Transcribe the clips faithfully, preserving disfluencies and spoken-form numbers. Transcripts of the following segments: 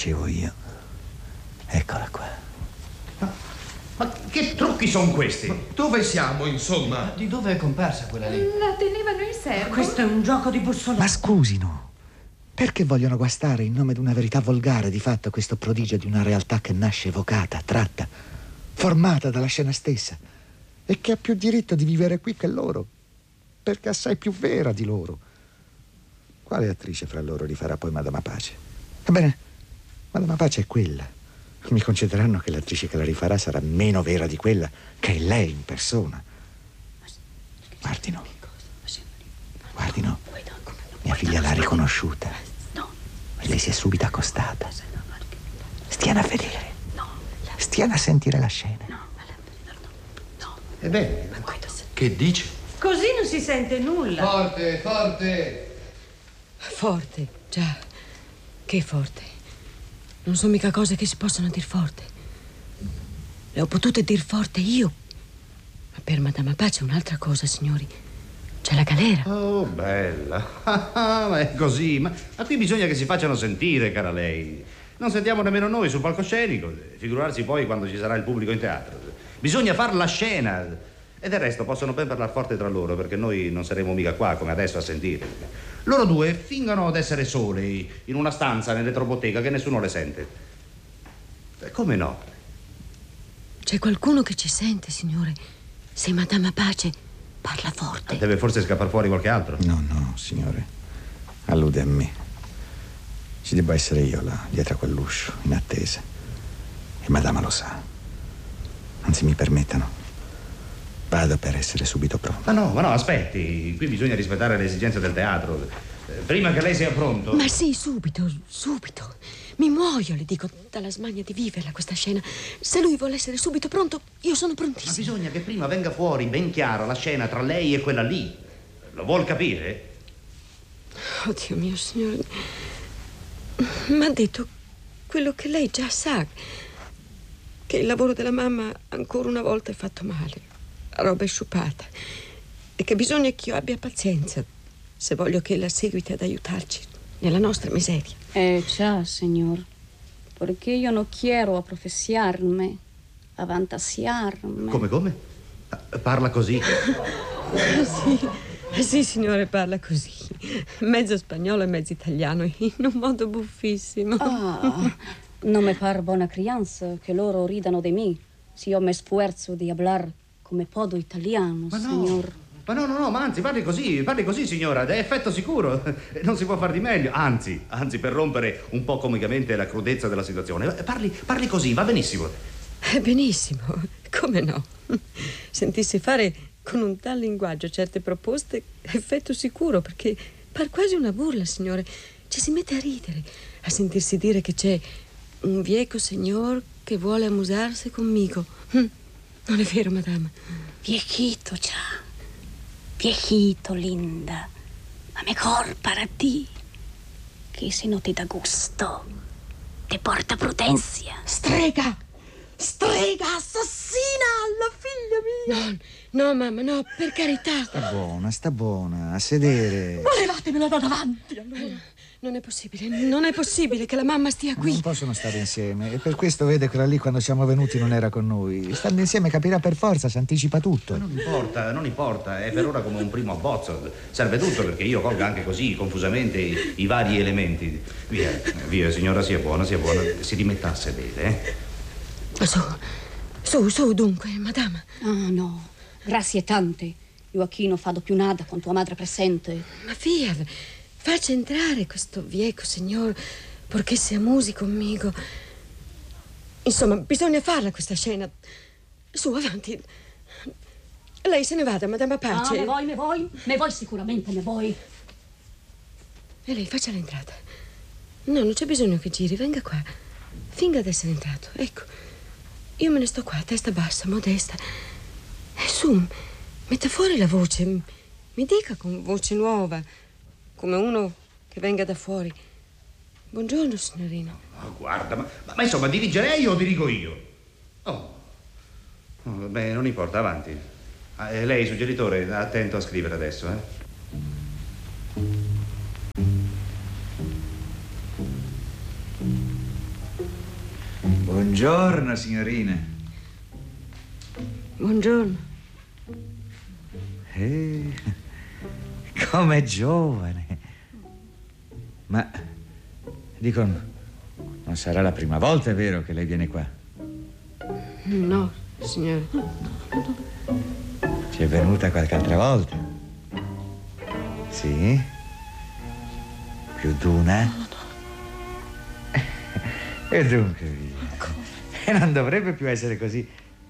dicevo io. Eccola qua. Ma, ma che trucchi sono questi? Ma dove siamo, insomma? Di dove è comparsa quella lì? La tenevano in serbo. Questo è un gioco di bussoloni. Ma scusino, perché vogliono guastare in nome di una verità volgare di fatto questo prodigio di una realtà che nasce evocata, tratta, formata dalla scena stessa e che ha più diritto di vivere qui che loro, perché assai più vera di loro? Quale attrice fra loro rifarà poi Madama Pace? Ebbene, Madama Pace è quella. Mi concederanno che l'attrice che la rifarà sarà meno vera di quella che è lei in persona. Guardino. Guardino. Mia figlia l'ha riconosciuta. E lei si è subito accostata. Stiano a vedere. Stiano a sentire la scena. Ebbene, che dice? Così non si sente nulla. Forte, forte. Forte, già. Che forte. Non sono mica cose che si possono dir forte. Le ho potute dir forte io. Ma per Madama Pace è un'altra cosa, signori. C'è la galera. Oh, bella. Ma è così. Ma, ma qui bisogna che si facciano sentire, cara lei. Non sentiamo nemmeno noi sul palcoscenico. Figurarsi poi quando ci sarà il pubblico in teatro. Bisogna far la scena. E del resto possono ben parlare forte tra loro, perché noi non saremo mica qua come adesso a sentire. Loro due fingono d'essere soli in una stanza nell'elettrobottega che nessuno le sente. E come no? C'è qualcuno che ci sente, signore. Se Madama Pace parla forte. Deve forse scappare fuori qualche altro. No, no, signore. Allude a me. Ci debba essere io là, dietro a quell'uscio, in attesa. E Madama lo sa. Non si mi permettano. Vado per essere subito pronto. Ma no, ma no, aspetti. Qui bisogna rispettare le esigenze del teatro. Prima che lei sia pronto. Ma sì, subito, subito. Mi muoio, le dico, dalla smania di viverla questa scena. Se lui vuole essere subito pronto, io sono prontissima. Ma bisogna che prima venga fuori ben chiara la scena tra lei e quella lì. Lo vuol capire? Oddio mio, signore. Mi ha detto quello che lei già sa. Che il lavoro della mamma ancora una volta è fatto male. La roba è sciupata. E che bisogna che io abbia pazienza se voglio che la seguiti ad aiutarci nella nostra miseria. Eh già, signor. Perché io non quiero approfessiarmi, avantasiarmi. Come, come? Parla così? Sì, sì, signore, parla così. Mezzo spagnolo e mezzo italiano, in un modo buffissimo. Ah, non mi par buona crianza che loro ridano di me se io mi sforzo di hablar come podo italiano, ma no, signor. Ma no, no, no, ma anzi, parli così, parli così, signora, è effetto sicuro. Non si può far di meglio. Anzi, anzi, per rompere un po' comicamente la crudezza della situazione. Parli, parli così, va benissimo. Benissimo, come no? Sentissi fare con un tal linguaggio certe proposte, effetto sicuro, perché par quasi una burla, signore. Ci si mette a ridere, a sentirsi dire che c'è un vieco signor che vuole amusarsi conmigo. Non è vero, madama? Viejito già. Viejito, linda. Ma mejor para ti. Che se no te da gusto, te porta prudencia. Strega! Strega assassina alla figlia mia! No, no, mamma, no, per carità. Sta buona, sta buona, a sedere. Ma levatemelo da davanti, allora. Non è possibile, non è possibile che la mamma stia qui. Non possono stare insieme. E per questo vede quella lì quando siamo venuti non era con noi. Stando insieme capirà per forza, si anticipa tutto. Ma non importa, non importa. È per ora come un primo abbozzo. Serve tutto perché io colga anche così, confusamente, i, i vari elementi. Via, via, signora, sia buona, sia buona. Si rimetta a sedere, eh? Su, su, su, dunque, madama. Ah, no. Grazie tante. Io qui non fado più nada con tua madre presente. Ma via, faccia entrare questo vieco signor, perché si amusi conmigo. Insomma, bisogna farla questa scena. Su, avanti. Lei se ne vada, Madama Pace. Ah, ne vuoi, ne vuoi? Ne vuoi sicuramente, ne vuoi. E lei faccia l'entrata. No, non c'è bisogno che giri, venga qua. Finga d'essere entrato, ecco. Io me ne sto qua, testa bassa, modesta. E su, metta fuori la voce. Mi dica con voce nuova, come uno che venga da fuori. Buongiorno, signorino. Oh, guarda, ma, ma, ma insomma, dirige lei o dirigo io? Oh. oh beh, non importa, avanti. Ah, eh, lei, suggeritore, attento a scrivere adesso, eh? Buongiorno, signorina. Buongiorno. Eh, com'è giovane. Ma, dico, non sarà la prima volta, è vero, che lei viene qua? No, signore. Ci è venuta qualche altra volta? Sì? Più d'una? E dunque via. E non dovrebbe più essere così.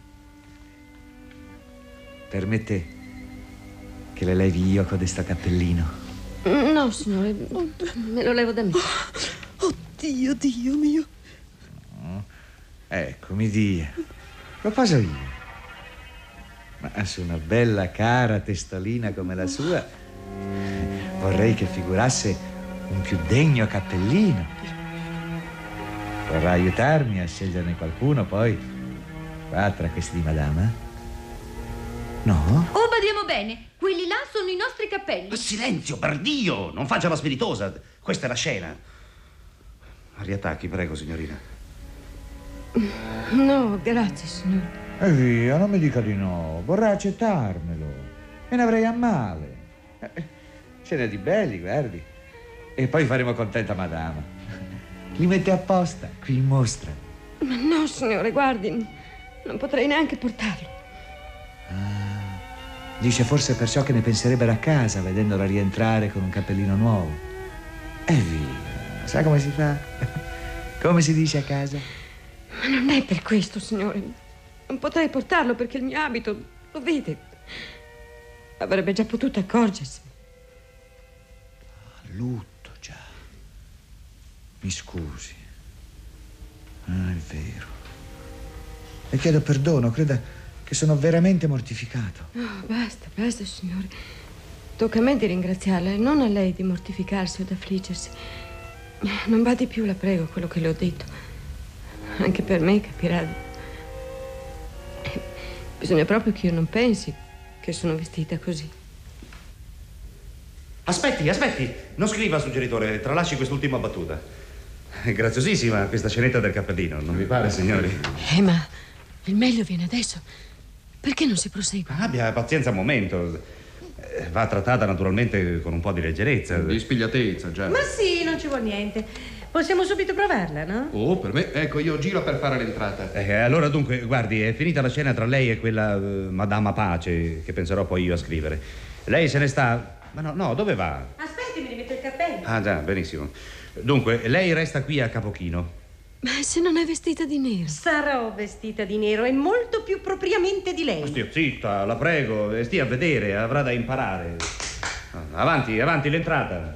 Permette che le levi io codesto cappellino? No, signore, me lo levo da me. Oddio, Dio mio. No. Ecco, mi dia. Lo poso io. Ma su una bella cara testolina come la sua vorrei che figurasse un più degno cappellino. Vorrà aiutarmi a sceglierne qualcuno poi qua tra questi di madama? No? Oh, badiamo bene, quelli là sono i nostri cappelli. Ma silenzio, per Dio! Non faccia la spiritosa. Questa è la scena. Riattacchi, prego, signorina. No, grazie, signore. E via, non mi dica di no. Vorrà accettarmelo. Me ne avrei a male. Eh, Ce n'è di belli, guardi. E poi faremo contenta madama. Li mette apposta, qui in mostra. Ma no, signore, guardi, non potrei neanche portarlo. Ah, dice forse perciò che ne penserebbero a casa, vedendola rientrare con un cappellino nuovo. E via, sa come si fa? Come si dice a casa? Ma non è per questo, signore. Non potrei portarlo perché il mio abito, lo vede, avrebbe già potuto accorgersene. Lutto già. Mi scusi. Ah, è vero. Le chiedo perdono, creda che sono veramente mortificato. No, basta, basta, signore. Tocca a me di ringraziarla e non a lei di mortificarsi o di affliggersi. Non badi più, la prego, quello che le ho detto. Anche per me, capirà. Bisogna proprio che io non pensi che sono vestita così. Aspetti, aspetti. Non scriva, suggeritore. Tralasci quest'ultima battuta. È graziosissima questa scenetta del cappellino, non vi pare, signori? Eh, ma il meglio viene adesso. Perché non si prosegue? Abbia pazienza un momento. Eh, Va trattata naturalmente con un po' di leggerezza. Di spigliatezza, già. Ma sì, non ci vuole niente. Possiamo subito provarla, no? Oh, per me. Ecco, io giro per fare l'entrata. Eh, allora dunque, guardi, è finita la scena tra lei e quella eh, Madama Pace, che penserò poi io a scrivere. Lei se ne sta... Ma no, no, dove va? Aspetti, mi rimetto il cappello. Ah, già, benissimo. Dunque, lei resta qui a Capochino. Ma se non è vestita di nero? Sarò vestita di nero e molto più propriamente di lei. Stia zitta, la prego, e stia a vedere, avrà da imparare. Avanti, avanti, l'entrata.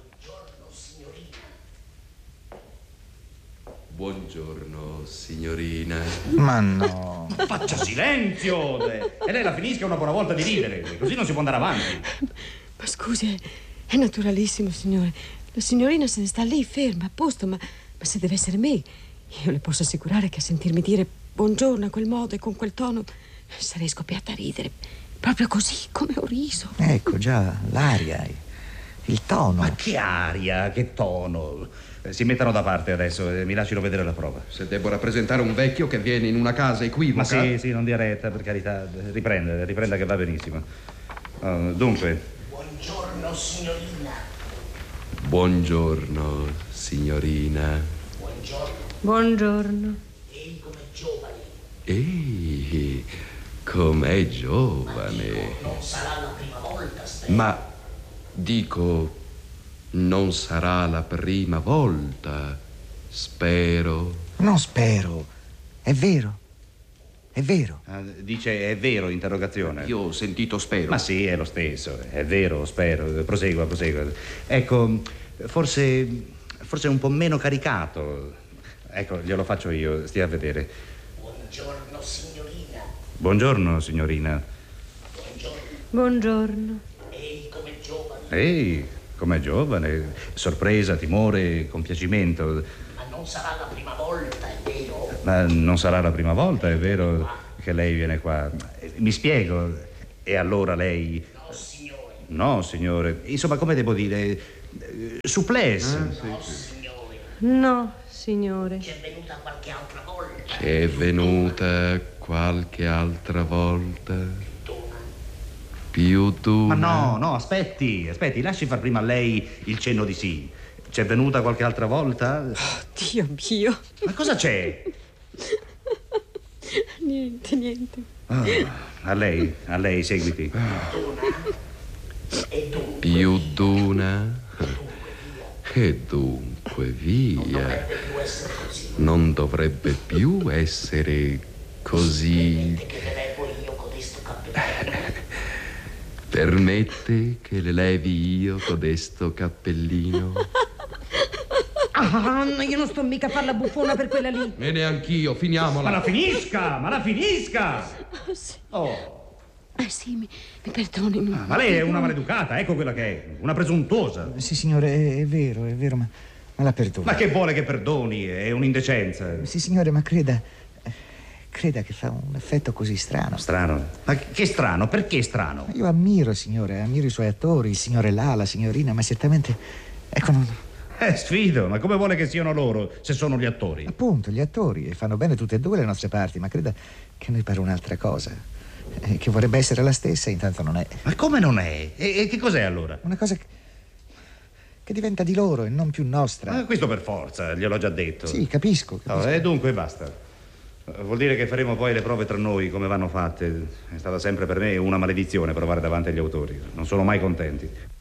Buongiorno, signorina. Ma no. Faccia silenzio! E lei la finisca una buona volta di ridere, così non si può andare avanti. Ma scusi, è naturalissimo, signore. La signorina se ne sta lì, ferma, a posto, ma, ma se deve essere me, io le posso assicurare che a sentirmi dire buongiorno a quel modo e con quel tono sarei scoppiata a ridere. Proprio così, come ho riso. Ecco già, l'aria, il tono. Ma che aria, che tono. Si mettano da parte adesso e mi lasciano vedere la prova. Se devo rappresentare un vecchio che viene in una casa equivoca... Ma sì, sì, non dia retta, per carità. Riprenda, riprenda che va benissimo. Uh, dunque... Buongiorno, signorina. Buongiorno, signorina. Buongiorno. Buongiorno. Ehi, come giovane. Ehi, com'è giovane. Non sarà la prima volta, spero. Ma, dico, non sarà la prima volta, spero. Non spero. È vero. È vero. Uh, dice è vero, interrogazione. Io ho sentito spero. Ma sì, è lo stesso, è vero, spero. Prosegua, prosegua. Ecco, forse, forse un po' meno caricato. Ecco, glielo faccio io, stia a vedere. Buongiorno, signorina. Buongiorno, signorina. Buongiorno. Buongiorno. Ehi, come giovane. Ehi, com'è giovane. Sorpresa, timore, compiacimento. Ma non sarà la prima volta, è vero? Ma non sarà la prima volta, è vero, che lei viene qua. Mi spiego. E allora lei... No, signore. No, signore. Insomma, come devo dire... Supplesse. Ah, sì, No, sì. signore. No, signore. C'è venuta qualche altra volta. È venuta qualche altra volta. Più tu. Ma no, no, aspetti, aspetti, lasci far prima a lei il cenno di sì. C'è venuta qualche altra volta? Oh, Dio mio. Ma cosa c'è? Niente, niente. Oh, a lei, a lei, seguiti. Più d'una. E dunque via. Non dovrebbe più essere così. Che le levo io codesto cappellino. Permette che le levi io codesto cappellino? Ah, io non sto mica a far la buffona per quella lì. E neanch'io, finiamola. Ma la finisca, ma la finisca! Oh, sì. Oh, Eh sì, mi, mi perdoni. mi- ma lei è una maleducata, ecco quella che è, una presuntuosa. Sì, signore, è, è vero, è vero, ma, ma la perdono. Ma che vuole che perdoni? È un'indecenza. Sì, signore, ma creda, eh, creda che fa un effetto così strano. Strano. Ma che strano? Perché strano? Io ammiro, signore, ammiro i suoi attori, il signore là, la signorina, ma certamente, ecco, non- Eh, sfido, ma come vuole che siano loro se sono gli attori? appunto, gli attori, e fanno bene tutte e due le nostre parti, ma creda che a noi pare un'altra cosa, eh, che vorrebbe essere la stessa, intanto non è. Ma come non è? E, e che cos'è allora? Una cosa che, che diventa di loro e non più nostra. Ma questo per forza, gliel'ho già detto. Sì, capisco. No, capisco. e dunque basta. Vuol dire che faremo poi le prove tra noi come vanno fatte. È stata sempre per me una maledizione provare davanti agli autori. Non sono mai contenti.